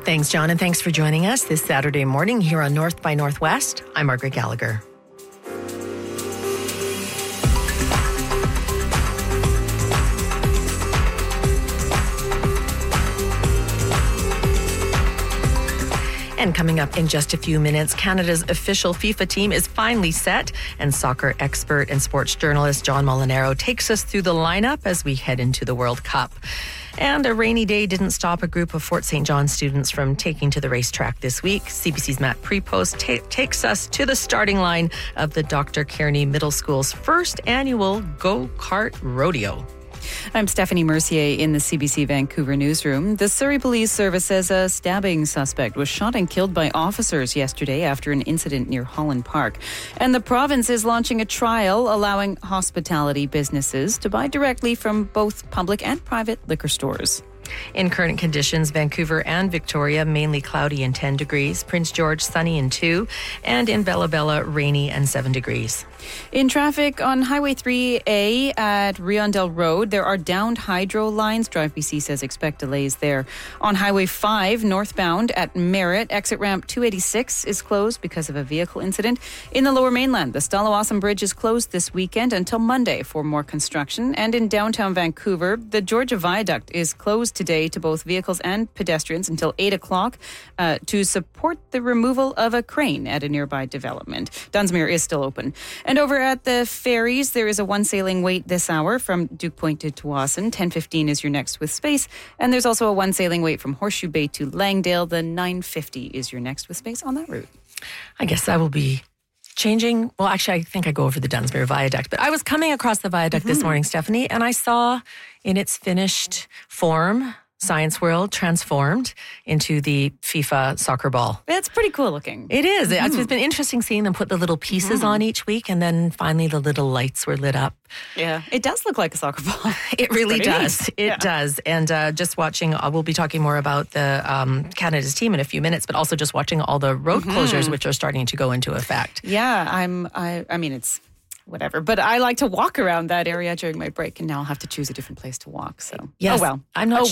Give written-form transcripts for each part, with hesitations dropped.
Thanks, John, and thanks for joining us this Saturday morning here on North by Northwest. I'm Margaret Gallagher. And coming up in just a few minutes, Canada's official FIFA team is finally set, and soccer expert and sports journalist John Molinaro takes us through the lineup as we head into the World Cup. And a rainy day didn't stop a group of Fort St. John students from taking to the racetrack this week. CBC's Matt Prepost takes us to the starting line of the Dr. Kearney Middle School's first annual go-kart rodeo. I'm Stephanie Mercier in the CBC Vancouver newsroom. The Surrey Police Service says a stabbing suspect was shot and killed by officers yesterday after an incident near Holland Park. And the province is launching a trial allowing hospitality businesses to buy directly from both public and private liquor stores. In current conditions, Vancouver and Victoria, mainly cloudy and 10 degrees. Prince George, sunny and 2. And in Bella Bella, rainy and 7 degrees. In traffic on Highway 3A at Riondell Road, there are downed hydro lines. Drive BC says expect delays there. On Highway 5 northbound at Merritt, exit ramp 286 is closed because of a vehicle incident. In the Lower Mainland, the Stalawasan Bridge is closed this weekend until Monday for more construction. And in downtown Vancouver, the Georgia Viaduct is closed today to both vehicles and pedestrians until 8 o'clock to support the removal of a crane at a nearby development. Dunsmuir is still open. And over at the ferries, there is a one sailing wait this hour from Duke Point to Tsawwassen. 10:15 is your next with space. And there's also a one sailing wait from Horseshoe Bay to Langdale. The 9:50 is your next with space on that route. I guess I will be changing. Well, actually, I think I go over the Dunsmuir Viaduct. But I was coming across the viaduct this morning, Stephanie, and I saw in its finished form Science World transformed into the FIFA soccer ball. It's pretty cool looking. It is. It's been interesting seeing them put the little pieces on each week, and then finally the little lights were lit up. Yeah, it does look like a soccer ball. It really does. It does. And just watching, we'll be talking more about the Canada's team in a few minutes, but also just watching all the road closures, which are starting to go into effect. Yeah, I mean, it's whatever. But I like to walk around that area during my break, and now I'll have to choose a different place to walk. So, yes, oh well. I'm not.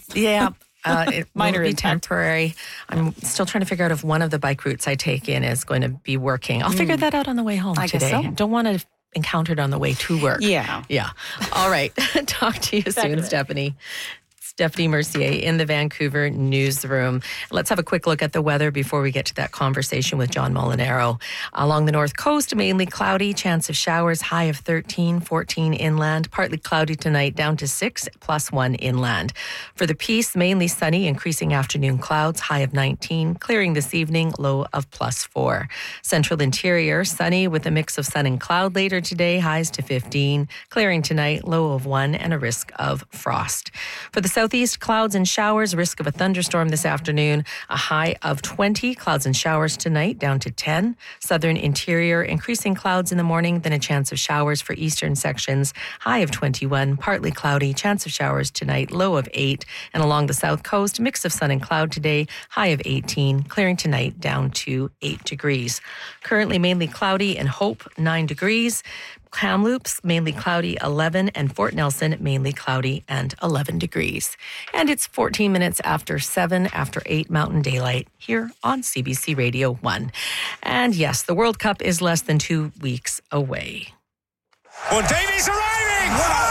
It Minor will be impact. Temporary. I'm still trying to figure out if one of the bike routes I take in is going to be working. I'll figure that out on the way home today. Guess so. Don't want to encounter it on the way to work. Yeah. All right. Talk to you soon, Stephanie. Stephanie Mercier in the Vancouver newsroom. Let's have a quick look at the weather before we get to that conversation with John Molinaro. Along the north coast, mainly cloudy, chance of showers, high of 13, 14 inland. Partly cloudy tonight, down to 6, +1 inland. For the Peace, mainly sunny, increasing afternoon clouds, high of 19. Clearing this evening, low of +4. Central interior, sunny with a mix of sun and cloud later today, highs to 15. Clearing tonight, low of 1 and a risk of frost. For the southeast, clouds and showers, risk of a thunderstorm this afternoon, a high of 20. Clouds and showers tonight, down to 10. Southern interior, increasing clouds in the morning, then a chance of showers for eastern sections, high of 21. Partly cloudy, chance of showers tonight, low of 8. And along the south coast, mix of sun and cloud today, high of 18. Clearing tonight, down to 8 degrees. Currently mainly cloudy in Hope, 9 degrees. Kamloops, mainly cloudy, 11, and Fort Nelson, mainly cloudy and 11 degrees. And it's 14 minutes after 7, after 8 Mountain Daylight here on CBC Radio 1. And yes, the World Cup is less than 2 weeks away. Well, Davies arriving!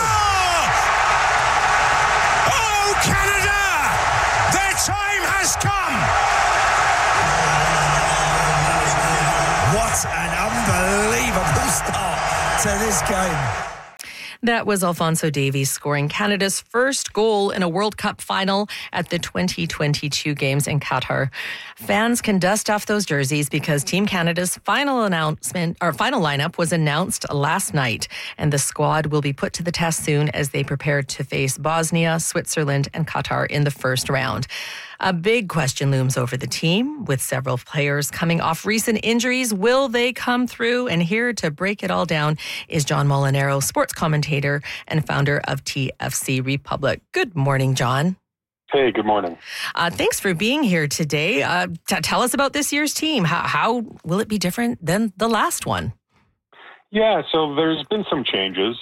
Oh, Canada! Their time has come! What an unbelievable start to this game. That was Alphonso Davies scoring Canada's first goal in a World Cup final at the 2022 Games in Qatar. Fans can dust off those jerseys because Team Canada's final lineup was announced last night, and the squad will be put to the test soon as they prepare to face Bosnia, Switzerland, and Qatar in the first round. A big question looms over the team, with several players coming off recent injuries. Will they come through? And here to break it all down is John Molinaro, sports commentator and founder of TFC Republic. Good morning, John. Hey, good morning. Thanks for being here today. Tell us about this year's team. How will it be different than the last one? Yeah, so there's been some changes.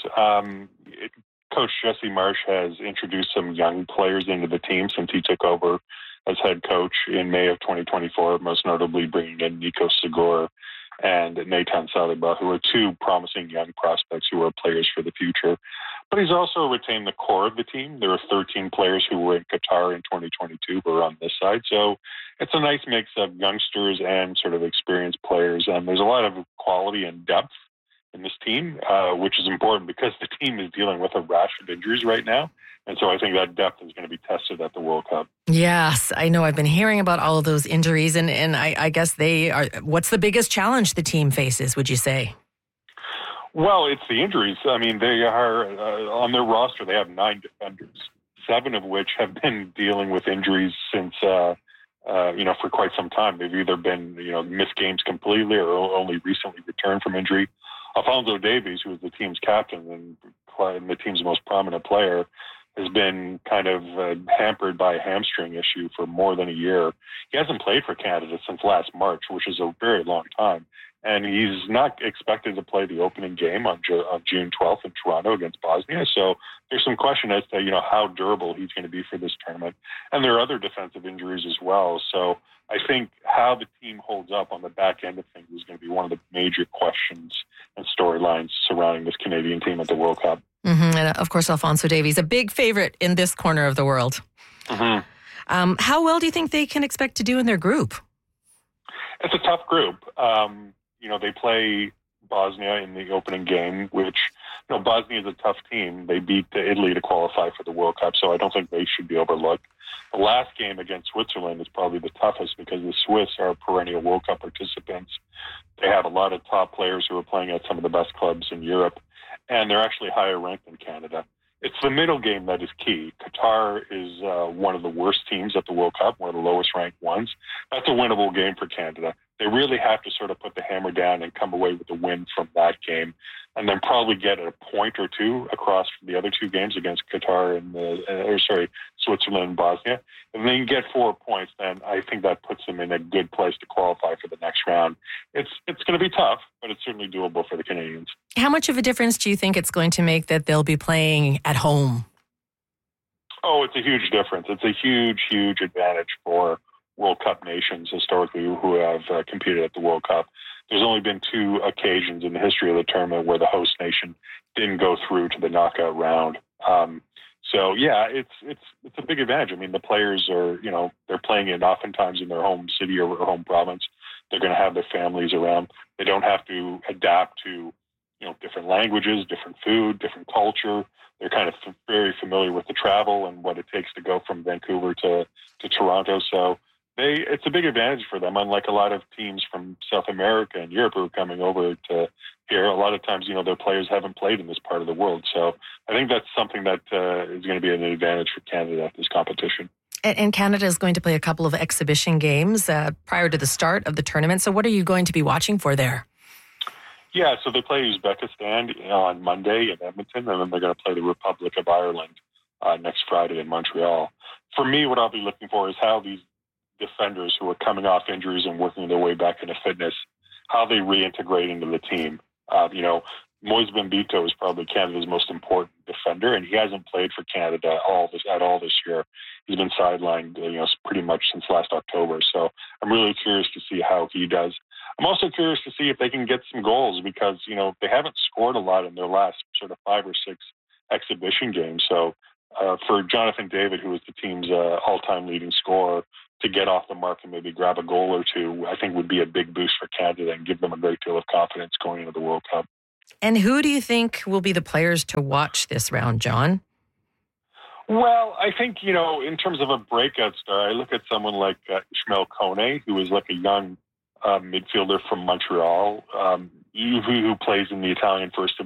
Coach Jesse Marsh has introduced some young players into the team since he took over as head coach in May of 2024, most notably bringing in Nico Segura and Nathan Saliba, who are two promising young prospects who are players for the future. But he's also retained the core of the team. There are 13 players who were in Qatar in 2022 who are on this side. So it's a nice mix of youngsters and sort of experienced players. And there's a lot of quality and depth in this team, which is important because the team is dealing with a rash of injuries right now. And so I think that depth is going to be tested at the World Cup. Yes, I know. I've been hearing about all of those injuries, and I guess they are. What's the biggest challenge the team faces, would you say? Well, it's the injuries. I mean, they are, on their roster, they have 9 defenders, 7 of which have been dealing with injuries since, for quite some time. They've either been, missed games completely or only recently returned from injury. Alphonso Davies, who is the team's captain and the team's most prominent player, has been kind of hampered by a hamstring issue for more than a year. He hasn't played for Canada since last March, which is a very long time. And he's not expected to play the opening game on June 12th in Toronto against Bosnia. So there's some question as to, how durable he's going to be for this tournament. And there are other defensive injuries as well. So I think how the team holds up on the back end of things is going to be one of the major questions and storylines surrounding this Canadian team at the World Cup. Mm-hmm. And of course, Alphonso Davies, a big favorite in this corner of the world. Mm-hmm. How well do you think they can expect to do in their group? It's a tough group. They play Bosnia in the opening game, which, Bosnia is a tough team. They beat Italy to qualify for the World Cup, so I don't think they should be overlooked. The last game against Switzerland is probably the toughest because the Swiss are perennial World Cup participants. They have a lot of top players who are playing at some of the best clubs in Europe, and they're actually higher ranked than Canada. It's the middle game that is key. Qatar is one of the worst teams at the World Cup, one of the lowest ranked ones. That's a winnable game for Canada. They really have to sort of put the hammer down and come away with a win from that game, and then probably get a point or two across from the other 2 games against Qatar and Switzerland and Bosnia. And then you get 4 points, then I think that puts them in a good place to qualify for the next round. It's going to be tough, but it's certainly doable for the Canadians. How much of a difference do you think it's going to make that they'll be playing at home? Oh, it's a huge difference. It's a huge, huge advantage for World Cup nations historically who have competed at the World Cup. There's only been 2 occasions in the history of the tournament where the host nation didn't go through to the knockout round. It's a big advantage. I mean, the players are, they're playing it oftentimes in their home city or home province. They're going to have their families around. They don't have to adapt to, different languages, different food, different culture. They're kind of very familiar with the travel and what it takes to go from Vancouver to Toronto. So it's a big advantage for them, unlike a lot of teams from South America and Europe who are coming over to here. A lot of times, their players haven't played in this part of the world. So I think that's something that is going to be an advantage for Canada at this competition. And Canada is going to play a couple of exhibition games prior to the start of the tournament. So what are you going to be watching for there? Yeah, so they play Uzbekistan on Monday in Edmonton, and then they're going to play the Republic of Ireland next Friday in Montreal. For me, what I'll be looking for is how these defenders who are coming off injuries and working their way back into fitness, how they reintegrate into the team. Moise Bambito is probably Canada's most important defender, and he hasn't played for Canada at all this year. He's been sidelined, pretty much since last October. So I'm really curious to see how he does. I'm also curious to see if they can get some goals because, they haven't scored a lot in their last sort of 5 or 6 exhibition games. So for Jonathan David, who is the team's all-time leading scorer, to get off the mark and maybe grab a goal or 2, I think would be a big boost for Canada and give them a great deal of confidence going into the World Cup. And who do you think will be the players to watch this round, John? Well, I think, in terms of a breakout star, I look at someone like Ismail Kone, who is like a young midfielder from Montreal, who plays in the Italian First